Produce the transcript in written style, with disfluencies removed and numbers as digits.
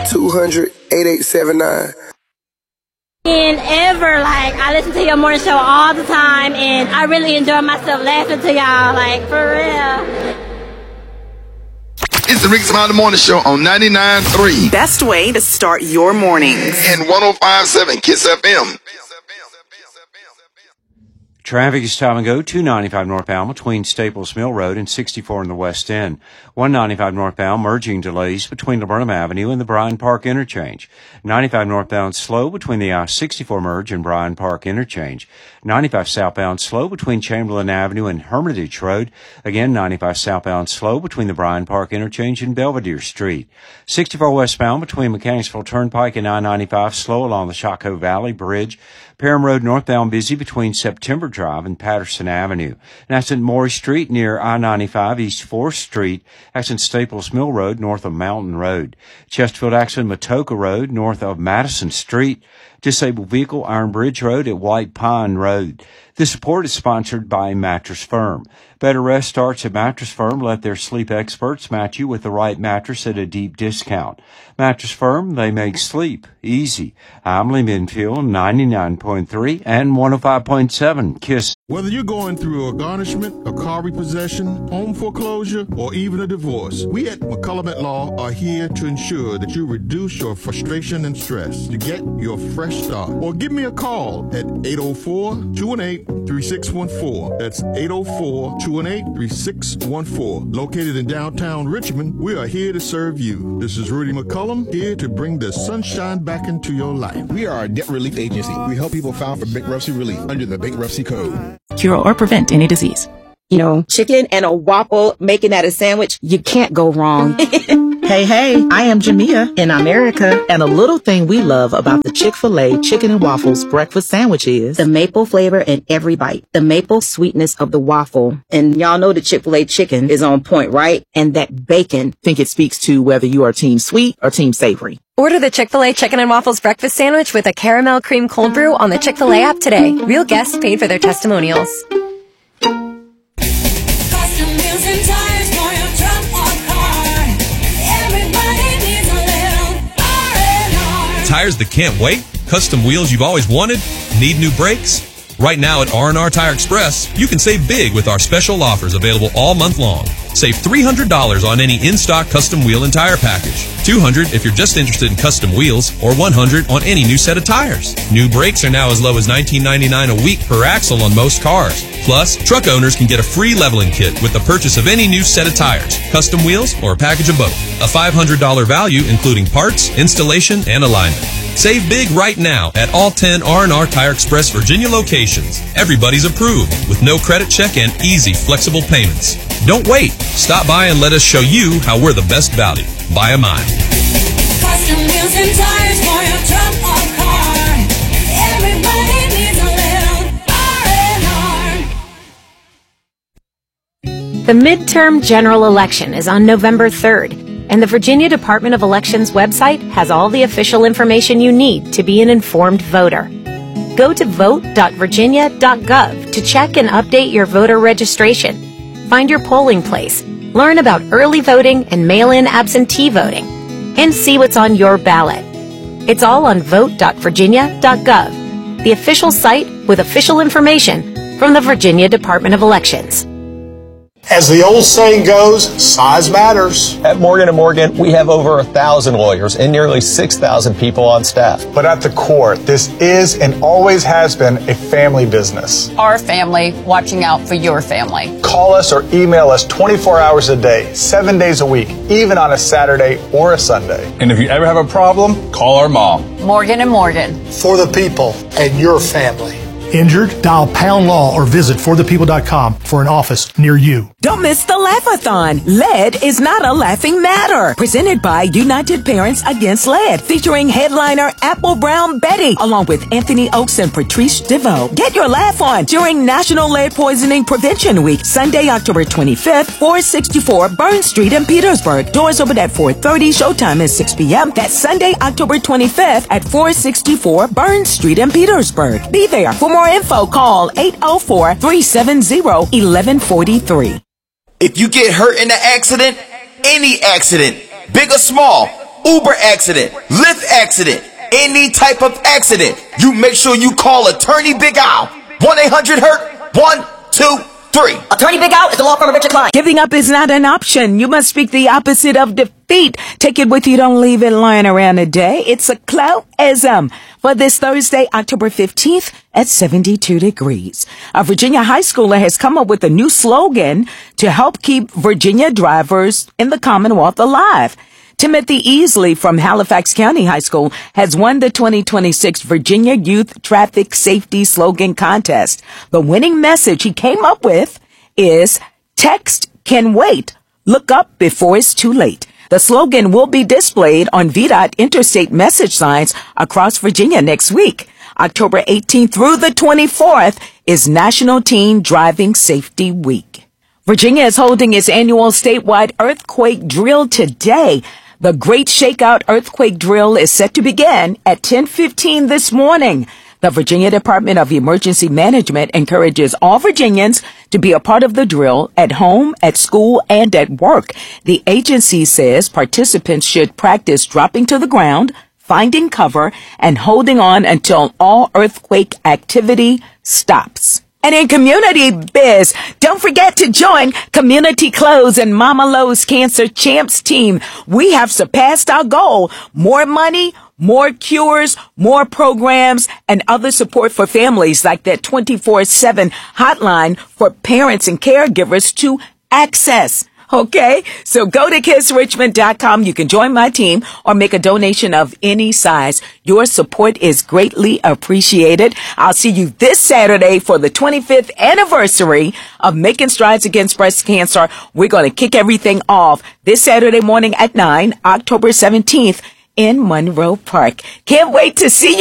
200-8879. And ever, I listen to your morning show all the time, and I really enjoy myself laughing to y'all, for real. It's the Ricky Smiley Morning Show on 99.3. Best way to start your mornings. And 105.7 Kiss FM. Traffic is time and go. 295 northbound between Staples Mill Road and 64 in the West End. 195 northbound merging delays between Laburnum Avenue and the Bryan Park Interchange. 95 northbound slow between the I-64 merge and Bryan Park Interchange. 95 southbound slow between Chamberlain Avenue and Hermitage Road. Again, 95 southbound slow between the Bryan Park Interchange and Belvedere Street. 64 westbound between Mechanicsville Turnpike and I-95 slow along the Shockoe Valley Bridge. Parham Road northbound busy between September Drive and Patterson Avenue. That's at Maury Street near I-95 East 4th Street. That's in Staples Mill Road north of Mountain Road. Chesterfield accident Matoka Road north of Madison Street. Disabled vehicle Iron Bridge Road at White Pine Road. This report is sponsored by Mattress Firm. Better rest starts at Mattress Firm. Let their sleep experts match you with the right mattress at a deep discount. Mattress Firm, they make sleep easy. I'm Lee Minfield, 99.3 and 105.7 Kiss. Whether you're going through a garnishment, a car repossession, home foreclosure, or even a divorce, we at McCullum at Law are here to ensure that you reduce your frustration and stress to get your fresh start. Or give me a call at 804-218-3614. That's 804-218-3614. Located in downtown Richmond, we are here to serve you. This is Rudy McCullum, here to bring the sunshine back into your life. We are a debt relief agency. We help people file for bankruptcy relief under the Bankruptcy Code. Cure or prevent any disease. Chicken and a waffle, making that a sandwich, you can't go wrong. Hey, I am Jamia in America, and a little thing we love about the Chick-fil-A Chicken and Waffles breakfast sandwich is the maple flavor in every bite, the maple sweetness of the waffle. And y'all know the Chick-fil-A chicken is on point, right? And that bacon. Think it speaks to whether you are team sweet or team savory. Order the Chick-fil-A Chicken and Waffles breakfast sandwich with a caramel cream cold brew on the Chick-fil-A app today. Real guests paid for their testimonials. Tires that can't wait? Custom wheels you've always wanted? Need new brakes? Right now at R&R Tire Express, you can save big with our special offers available all month long. Save $300 on any in-stock custom wheel and tire package. $200 if you're just interested in custom wheels, or $100 on any new set of tires. New brakes are now as low as $19.99 a week per axle on most cars. Plus, truck owners can get a free leveling kit with the purchase of any new set of tires, custom wheels, or a package of both. A $500 value including parts, installation, and alignment. Save big right now at all 10 R&R Tire Express Virginia locations. Everybody's approved with no credit check and easy, flexible payments. Don't wait. Stop by and let us show you how we're the best value. Buy a mile. Custom wheels and tires for your truck or car. Everybody needs a little R&R. The midterm general election is on November 3rd. And the Virginia Department of Elections website has all the official information you need to be an informed voter. Go to vote.virginia.gov to check and update your voter registration. Find your polling place, learn about early voting and mail-in absentee voting, and see what's on your ballot. It's all on vote.virginia.gov, the official site with official information from the Virginia Department of Elections. As the old saying goes, size matters. At Morgan & Morgan, we have over 1,000 lawyers and nearly 6,000 people on staff. But at the core, this is and always has been a family business. Our family watching out for your family. Call us or email us 24 hours a day, 7 days a week, even on a Saturday or a Sunday. And if you ever have a problem, call our mom. Morgan & Morgan. For the people and your family. Injured? Dial Pound Law or visit forthepeople.com for an office near you. Don't miss the Laugh-a-thon. Lead is not a laughing matter. Presented by United Parents Against Lead, featuring headliner Apple Brown Betty, along with Anthony Oakes and Patrice DeVoe. Get your laugh on during National Lead Poisoning Prevention Week, Sunday, October 25th, 464 Burn Street in Petersburg. Doors open at 4:30. Showtime is 6 p.m. That's Sunday, October 25th at 464 Burn Street in Petersburg. Be there. For more info, call 804-370-1143. If you get hurt in an accident, any accident, big or small, Uber accident, Lyft accident, any type of accident, you make sure you call Attorney Big Al. 1-800-HURT, 123. Attorney Big Al is the law firm of Richard Klein. Giving up is not an option. You must speak the opposite of defeat. Take it with you. Don't leave it lying around today. It's a cloudism for this Thursday, October 15th at 72 degrees. A Virginia high schooler has come up with a new slogan to help keep Virginia drivers in the Commonwealth alive. Timothy Easley from Halifax County High School has won the 2026 Virginia Youth Traffic Safety Slogan Contest. The winning message he came up with is, "Text can wait. Look up before it's too late." The slogan will be displayed on VDOT interstate message signs across Virginia next week. October 18th through the 24th is National Teen Driving Safety Week. Virginia is holding its annual statewide earthquake drill today. The Great Shakeout Earthquake Drill is set to begin at 10:15 this morning. The Virginia Department of Emergency Management encourages all Virginians to be a part of the drill at home, at school, and at work. The agency says participants should practice dropping to the ground, finding cover, and holding on until all earthquake activity stops. And in community biz, don't forget to join Community Clothes and Mama Lowe's Cancer Champs team. We have surpassed our goal. More money, more cures, more programs, and other support for families like that 24/7 hotline for parents and caregivers to access. Okay, so go to kissrichmond.com. You can join my team or make a donation of any size. Your support is greatly appreciated. I'll see you this Saturday for the 25th anniversary of Making Strides Against Breast Cancer. We're going to kick everything off this Saturday morning at 9, October 17th in Monroe Park. Can't wait to see you.